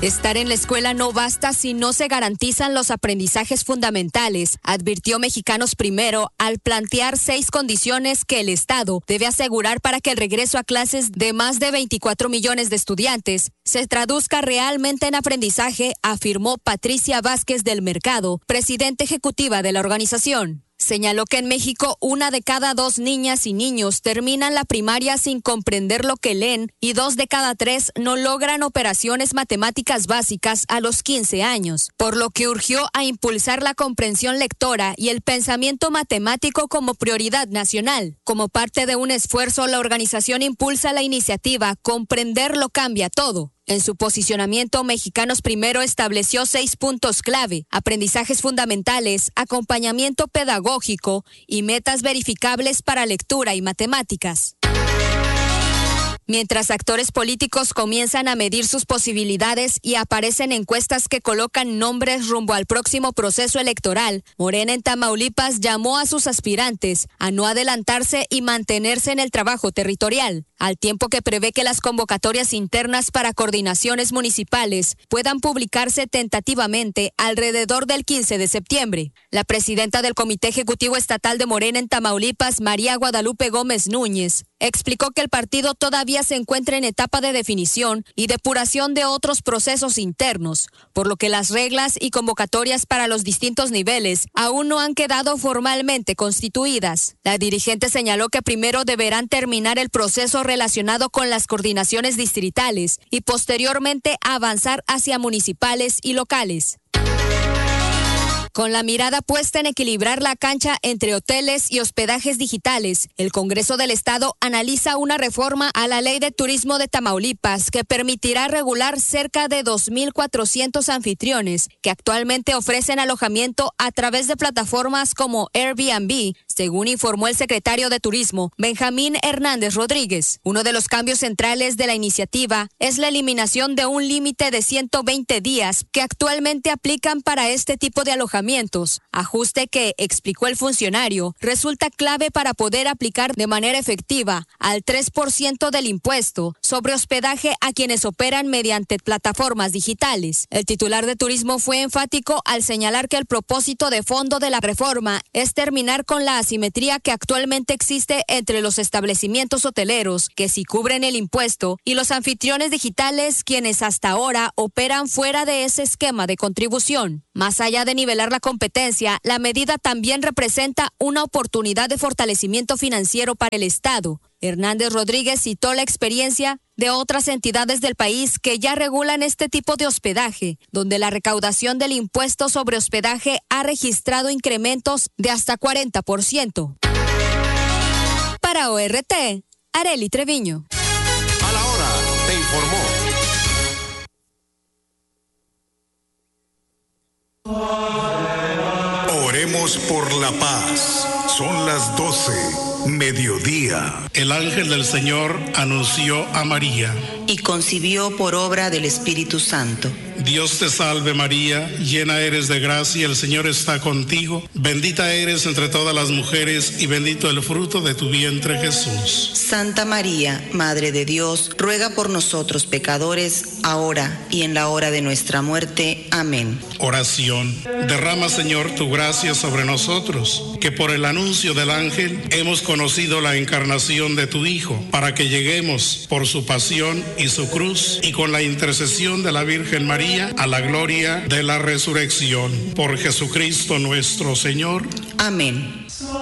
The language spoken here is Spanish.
Estar en la escuela no basta si no se garantizan los aprendizajes fundamentales, advirtió Mexicanos Primero al plantear 6 condiciones que el Estado debe asegurar para que el regreso a clases de más de 24 millones de estudiantes se traduzca realmente en aprendizaje, afirmó Patricia Vázquez del Mercado, presidenta ejecutiva de la organización. Señaló que en México 1 de cada 2 niñas y niños terminan la primaria sin comprender lo que leen y 2 de cada 3 no logran operaciones matemáticas básicas a los 15 años, por lo que urgió a impulsar la comprensión lectora y el pensamiento matemático como prioridad nacional. Como parte de un esfuerzo, la organización impulsa la iniciativa Comprender lo cambia todo. En su posicionamiento, Mexicanos Primero estableció 6 puntos clave: aprendizajes fundamentales, acompañamiento pedagógico y metas verificables para lectura y matemáticas. Mientras actores políticos comienzan a medir sus posibilidades y aparecen encuestas que colocan nombres rumbo al próximo proceso electoral, Morena en Tamaulipas llamó a sus aspirantes a no adelantarse y mantenerse en el trabajo territorial, al tiempo que prevé que las convocatorias internas para coordinaciones municipales puedan publicarse tentativamente alrededor del 15 de septiembre. La presidenta del Comité Ejecutivo Estatal de Morena en Tamaulipas, María Guadalupe Gómez Núñez, explicó que el partido todavía se encuentra en etapa de definición y depuración de otros procesos internos, por lo que las reglas y convocatorias para los distintos niveles aún no han quedado formalmente constituidas. La dirigente señaló que primero deberán terminar el proceso relacionado con las coordinaciones distritales y posteriormente avanzar hacia municipales y locales. Con la mirada puesta en equilibrar la cancha entre hoteles y hospedajes digitales, el Congreso del Estado analiza una reforma a la Ley de Turismo de Tamaulipas que permitirá regular cerca de 2,400 anfitriones que actualmente ofrecen alojamiento a través de plataformas como Airbnb, según informó el secretario de Turismo, Benjamín Hernández Rodríguez. Uno de los cambios centrales de la iniciativa es la eliminación de un límite de 120 días que actualmente aplican para este tipo de alojamientos, ajuste que, explicó el funcionario, resulta clave para poder aplicar de manera efectiva al 3% del impuesto sobre hospedaje a quienes operan mediante plataformas digitales. El titular de Turismo fue enfático al señalar que el propósito de fondo de la reforma es terminar con la asimetría que actualmente existe entre los establecimientos hoteleros, que sí cubren el impuesto, y los anfitriones digitales, quienes hasta ahora operan fuera de ese esquema de contribución. Más allá de nivelar la competencia, la medida también representa una oportunidad de fortalecimiento financiero para el Estado. Hernández Rodríguez citó la experiencia de otras entidades del país que ya regulan este tipo de hospedaje, donde la recaudación del impuesto sobre hospedaje ha registrado incrementos de hasta 40%. Para ORT, Arely Treviño. A la hora, te informó. Oremos por la paz. Son las 12, mediodía. El ángel del Señor anunció a María. Y concibió por obra del Espíritu Santo. Dios te salve María, llena eres de gracia, el Señor está contigo. Bendita eres entre todas las mujeres y bendito el fruto de tu vientre Jesús. Santa María, Madre de Dios, ruega por nosotros pecadores, ahora y en la hora de nuestra muerte. Amén. Oración. Derrama, Señor, tu gracia sobre nosotros, que por el anuncio del ángel hemos conocido la encarnación de tu Hijo, para que lleguemos por su pasión y su cruz y con la intercesión de la Virgen María a la gloria de la resurrección. Por Jesucristo nuestro Señor. Amén.